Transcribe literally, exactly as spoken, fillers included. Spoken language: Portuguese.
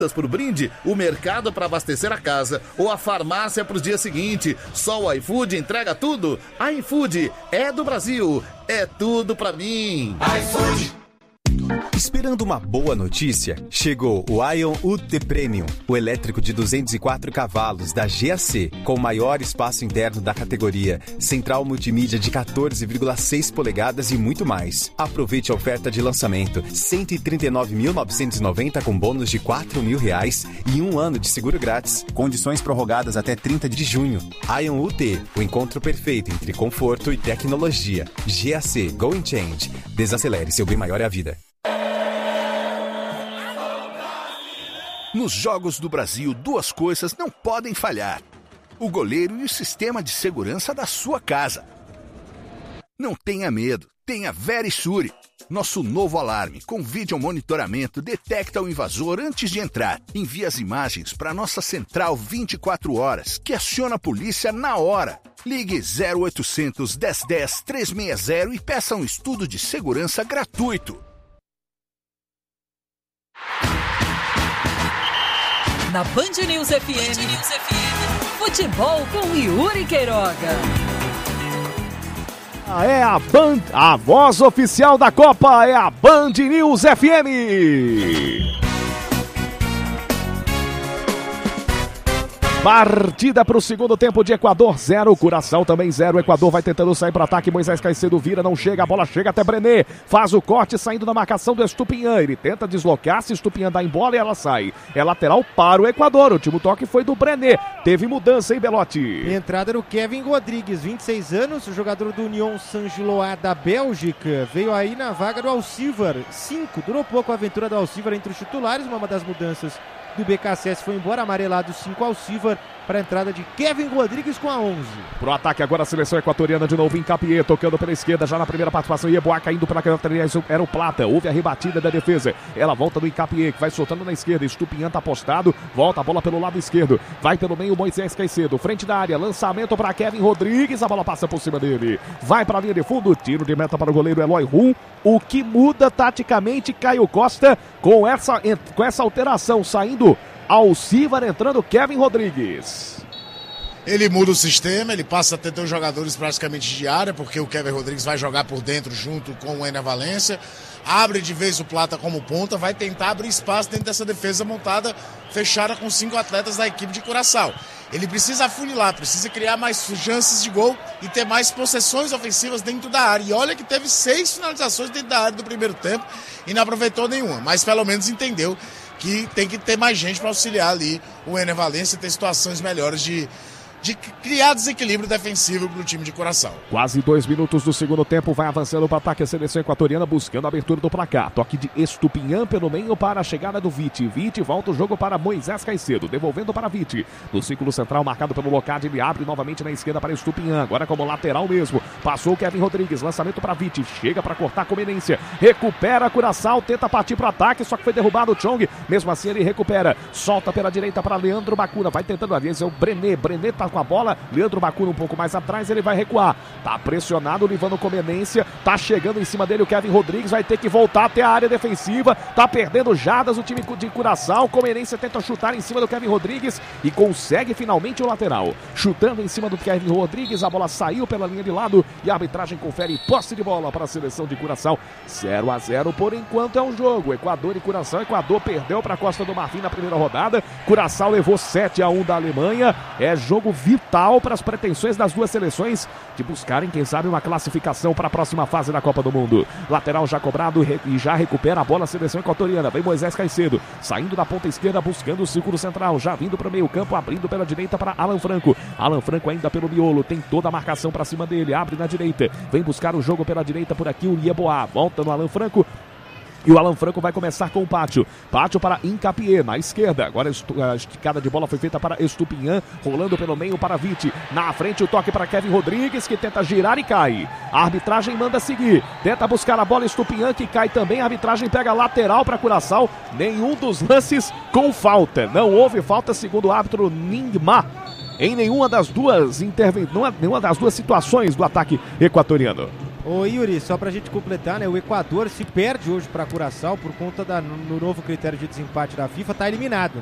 por brinde, o mercado para abastecer a casa ou a farmácia para o dia seguinte. Só o iFood entrega tudo. iFood é do Brasil, é tudo para mim. iFood. Esperando uma boa notícia? Chegou o Ion U T Premium, o elétrico de duzentos e quatro cavalos da G A C, com o maior espaço interno da categoria, central multimídia de quatorze vírgula seis polegadas e muito mais. Aproveite a oferta de lançamento, cento e trinta e nove mil novecentos e noventa com bônus de quatro mil reais e um ano de seguro grátis. Condições prorrogadas até trinta de junho. Ion U T, o encontro perfeito entre conforto e tecnologia. G A C, Go and Change. Desacelere, seu bem maior é a vida. Nos Jogos do Brasil, duas coisas não podem falhar: o goleiro e o sistema de segurança da sua casa. Não tenha medo, tenha Verisure. Nosso novo alarme com vídeo monitoramento detecta o invasor antes de entrar. Envia as imagens para nossa central vinte e quatro horas, que aciona a polícia na hora. Ligue zero oitocentos, dez dez, trezentos e sessenta e peça um estudo de segurança gratuito. Na Band News F M, Band News F M, futebol com Yuri Queiroga. É a Band, a voz oficial da Copa é a Band News F M. Partida para o segundo tempo de Equador, zero, Curaçao também zero, Equador vai tentando sair para ataque, Moisés Caicedo vira, não chega, a bola chega até Brené, faz o corte saindo da marcação do Estupinhan, ele tenta deslocar-se, Estupinhan dá em bola e ela sai, é lateral para o Equador, o último toque foi do Brené, teve mudança, hein, Belotti? Entrada no Kevin Rodrigues, vinte e seis anos, o jogador do Union Saint-Gilloise da Bélgica, veio aí na vaga do Alcivar, cinco, durou pouco a aventura do Alcivar entre os titulares, uma das mudanças do B K C S foi embora, amarelado cinco Alcivar para a entrada de Kevin Rodrigues com a onze. Pro ataque agora a seleção equatoriana de novo em Capié, tocando pela esquerda já na primeira participação, Yeboah caindo para a era o Plata, houve a rebatida da defesa, ela volta no Capié, que vai soltando na esquerda, Estupinhan tá postado, volta a bola pelo lado esquerdo, vai pelo meio Moisés Caicedo, frente da área, lançamento para Kevin Rodrigues, a bola passa por cima dele, vai para a linha de fundo, tiro de meta para o goleiro Eloy Rum, o que muda taticamente Caio Costa com essa, com essa alteração, saindo Alcivar, entrando Kevin Rodrigues. Ele muda o sistema, ele passa a ter dois jogadores praticamente de área, porque o Kevin Rodrigues vai jogar por dentro junto com o Ener Valência, abre de vez o Plata como ponta, vai tentar abrir espaço dentro dessa defesa montada, fechada com cinco atletas da equipe de Curaçao. Ele precisa afunilar, precisa criar mais chances de gol e ter mais possessões ofensivas dentro da área. E olha que teve seis finalizações dentro da área do primeiro tempo e não aproveitou nenhuma, mas pelo menos entendeu que tem que ter mais gente para auxiliar ali o Ener Valência e ter situações melhores de, de criar desequilíbrio defensivo para o time de Curaçao. Quase dois minutos do segundo tempo, vai avançando para o ataque a seleção equatoriana, buscando a abertura do placar. Toque de Estupinhan pelo meio para a chegada do Vite. Vite volta o jogo para Moisés Caicedo, devolvendo para Vite. No círculo central, marcado pelo Locade, ele abre novamente na esquerda para Estupinhan, agora como lateral mesmo. Passou o Kevin Rodrigues, lançamento para Vite, chega para cortar com Menência, recupera Curaçao, tenta partir para o ataque, só que foi derrubado o Chong, mesmo assim ele recupera, solta pela direita para Leandro Bacuna, vai tentando, aliás, é o Brené, Brené tá com a bola, Leandro Bacuna um pouco mais atrás, ele vai recuar, tá pressionado o Livano Comenência, tá chegando em cima dele o Kevin Rodrigues, vai ter que voltar até a área defensiva, tá perdendo jardas o time de Curaçao, Comenência tenta chutar em cima do Kevin Rodrigues e consegue finalmente o lateral, chutando em cima do Kevin Rodrigues, a bola saiu pela linha de lado e a arbitragem confere posse de bola para a seleção de Curaçao, zero a zero por enquanto é um jogo, Equador e Curaçao, Equador perdeu para a Costa do Marfim na primeira rodada, Curaçao levou sete a um da Alemanha, é jogo vital para as pretensões das duas seleções de buscarem, quem sabe, uma classificação para a próxima fase da Copa do Mundo. Lateral já cobrado e já recupera a bola a seleção equatoriana. Vem Moisés Caicedo, saindo da ponta esquerda, buscando o círculo central, já vindo para o meio campo, abrindo pela direita para Alan Franco. Alan Franco ainda pelo miolo, tem toda a marcação para cima dele, abre na direita, vem buscar o jogo pela direita por aqui o Yeboah, volta no Alan Franco. E o Alan Franco vai começar com o Pátio. Pátio para Incapié, na esquerda. Agora a esticada de bola foi feita para Estupinhan, rolando pelo meio para Vite. Na frente o toque para Kevin Rodrigues, que tenta girar e cai. A arbitragem manda seguir. Tenta buscar a bola Estupinhan, que cai também. A arbitragem pega lateral para Curaçao. Nenhum dos lances com falta. Não houve falta, segundo o árbitro Ningma, em nenhuma das duas interven... nenhuma das duas situações do ataque equatoriano. Ô Yuri, só pra gente completar, né? O Equador se perde hoje pra Curaçao por conta da, no novo critério de desempate da FIFA, tá eliminado.